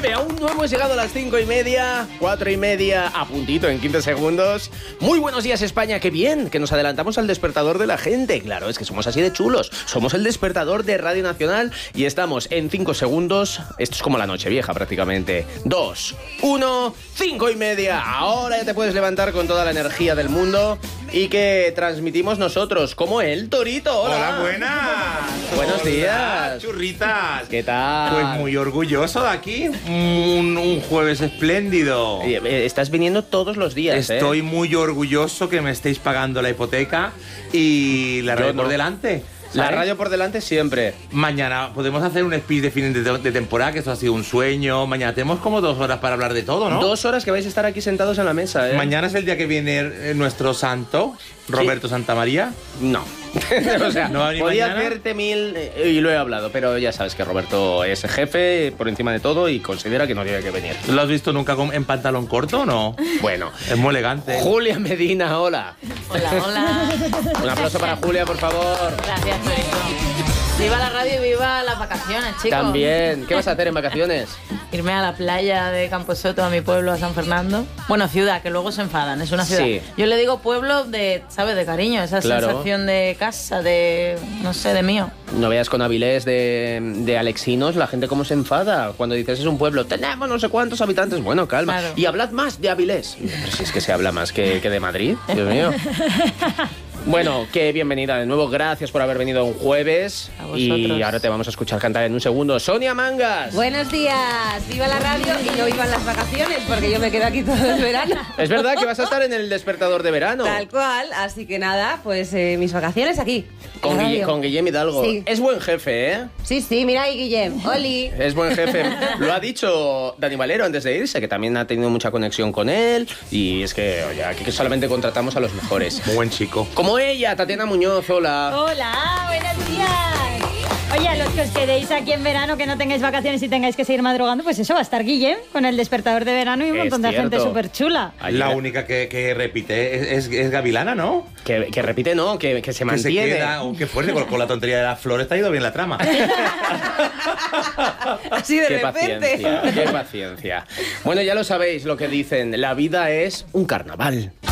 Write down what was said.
9, aún no hemos llegado a las 5:30, 4:30, a puntito en 15 segundos. Muy buenos días, España, qué bien, que nos adelantamos al despertador de la gente. Claro, es que somos así de chulos. Somos el despertador de Radio Nacional y estamos en 5 segundos. Esto es como la noche vieja prácticamente. 2, 1, 5:30. Ahora ya te puedes levantar con toda la energía del mundo y que transmitimos nosotros, como el Torito. Hola, hola, buenas. Buenos días. Churritas. ¿Qué tal? Pues muy orgulloso de aquí. Un jueves espléndido. Estás viniendo todos los días. Estoy muy orgulloso que me estéis pagando la hipoteca y la radio por delante. La radio por delante siempre. Mañana podemos hacer un speech de fin de temporada, que esto ha sido un sueño. Mañana tenemos como 2 horas para hablar de todo, ¿no? 2 horas que vais a estar aquí sentados en la mesa, ¿eh? Mañana es el día que viene nuestro santo, Roberto Santamaría. No. O sea, ¿no va a venir podía mañana? hacerte mil y lo he hablado, pero ya sabes que Roberto es jefe por encima de todo y considera que no tiene que venir. ¿Lo has visto nunca en pantalón corto o no? Bueno. Es muy elegante. Julia Medina, hola. Hola, hola. Un aplauso para Julia, por favor. Gracias, Torito. Viva la radio y viva las vacaciones, chicos. También. ¿Qué vas a hacer en vacaciones? Irme a la playa de Camposoto, a mi pueblo, a San Fernando. Bueno, ciudad, que luego se enfadan, es una ciudad. Sí. Yo le digo pueblo de, ¿sabes? De cariño, esa Claro. sensación de casa, de, no sé, de mío. No veas con Avilés de Alexinos la gente cómo se enfada cuando dices es un pueblo, tenemos no sé cuántos habitantes. Bueno, calma. Claro. Y hablad más de Avilés. Pero si es que se habla más que de Madrid, Dios mío. Bueno, que bienvenida de nuevo. Gracias por haber venido un jueves. A vosotros. Y ahora te vamos a escuchar cantar en un segundo. Sonia Mangas. Buenos días, viva la radio y no vivan las vacaciones, porque yo me quedo aquí todo el verano. Es verdad que vas a estar en el despertador de verano. Tal cual, así que nada, pues mis vacaciones aquí. Con, en la radio. con Guillem Hidalgo. Sí. Es buen jefe, ¿eh? Sí, mira ahí, Guillem. Oli. Es buen jefe. Lo ha dicho Dani Valero antes de irse, que también ha tenido mucha conexión con él. Y es que, oye, aquí solamente contratamos a los mejores. Muy buen chico. Como ella, Tatiana Muñoz, hola. Hola, buenos días. Oye, a los que os quedéis aquí en verano, que no tengáis vacaciones y tengáis que seguir madrugando, pues eso, va a estar Guillem con el despertador de verano y un Es montón de gente cierto. súper chula. La única que repite es Gavilana, ¿no? Que repite, no, que se Que se mantiene. queda, qué fuerte, con la tontería de las flores te ha ido bien la trama. Así de Qué repente. paciencia, qué paciencia. Bueno, ya lo sabéis lo que dicen, la vida es un carnaval.